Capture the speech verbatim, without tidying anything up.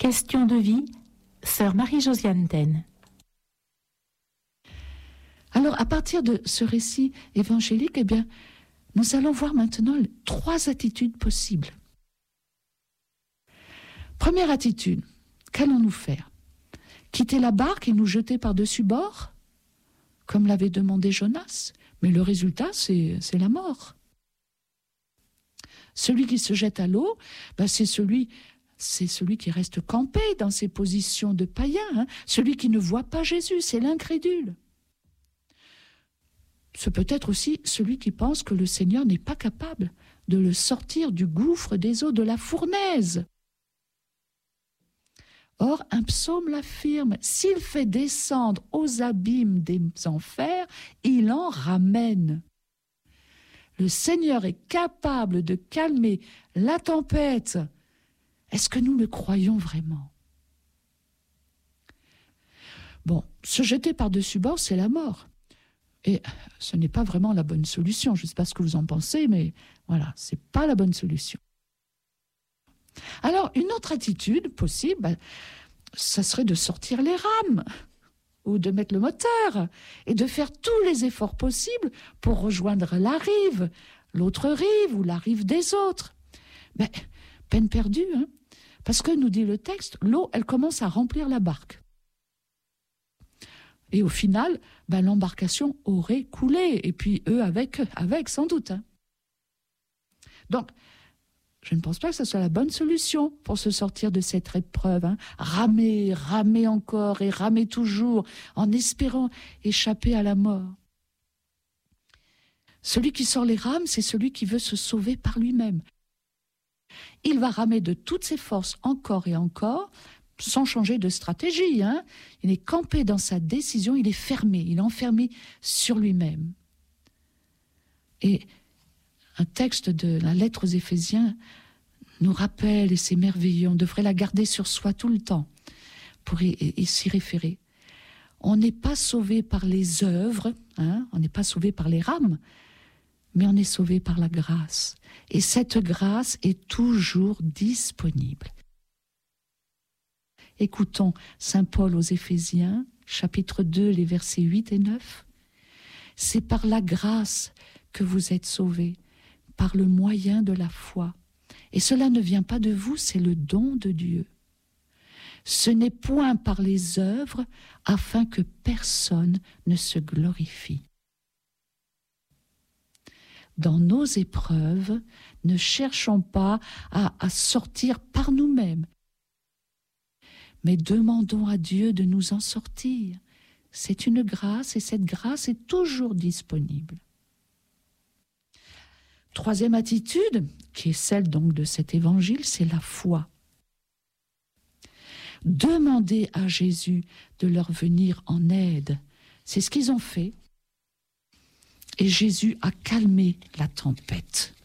Question de vie, sœur Marie-Josiane Ten. Alors, à partir de ce récit évangélique, eh bien, nous allons voir maintenant trois attitudes possibles. Première attitude, qu'allons-nous faire? Quitter la barque et nous jeter par-dessus bord, comme l'avait demandé Jonas? Mais le résultat, c'est, c'est la mort. Celui qui se jette à l'eau, ben c'est celui, c'est celui qui reste campé dans ses positions de païen, hein. Celui qui ne voit pas Jésus, c'est l'incrédule. C'est peut-être aussi celui qui pense que le Seigneur n'est pas capable de le sortir du gouffre des eaux de la fournaise. Or, un psaume l'affirme, s'il fait descendre aux abîmes des enfers, il en ramène. Le Seigneur est capable de calmer la tempête. Est-ce que nous le croyons vraiment? Bon, se jeter par-dessus bord, c'est la mort. Et ce n'est pas vraiment la bonne solution. Je ne sais pas ce que vous en pensez, mais voilà, ce n'est pas la bonne solution. Alors, une autre attitude possible, ben, ça serait de sortir les rames ou de mettre le moteur et de faire tous les efforts possibles pour rejoindre la rive, l'autre rive ou la rive des autres. Mais peine perdue, hein, parce que, nous dit le texte, l'eau, elle commence à remplir la barque. Et au final, ben, l'embarcation aurait coulé, et puis eux avec, avec sans doute. Hein. Donc, je ne pense pas que ce soit la bonne solution pour se sortir de cette épreuve. Hein. Ramer, ramer encore et ramer toujours, en espérant échapper à la mort. Celui qui sort les rames, c'est celui qui veut se sauver par lui-même. Il va ramer de toutes ses forces encore et encore, sans changer de stratégie. Hein. Il est campé dans sa décision, il est fermé, il est enfermé sur lui-même. Et un texte de la lettre aux Éphésiens nous rappelle, et c'est merveilleux, on devrait la garder sur soi tout le temps pour y, y, s'y référer. On n'est pas sauvé par les œuvres, hein, on n'est pas sauvé par les rames, mais on est sauvé par la grâce. Et cette grâce est toujours disponible. Écoutons saint Paul aux Éphésiens, chapitre deux, les versets huit et neuf. C'est par la grâce que vous êtes sauvés, par le moyen de la foi. Et cela ne vient pas de vous, c'est le don de Dieu. Ce n'est point par les œuvres, afin que personne ne se glorifie. Dans nos épreuves, ne cherchons pas à, à sortir par nous-mêmes, mais demandons à Dieu de nous en sortir. C'est une grâce et cette grâce est toujours disponible. Troisième attitude, qui est celle donc de cet évangile, c'est la foi. Demander à Jésus de leur venir en aide. C'est ce qu'ils ont fait. Et Jésus a calmé la tempête.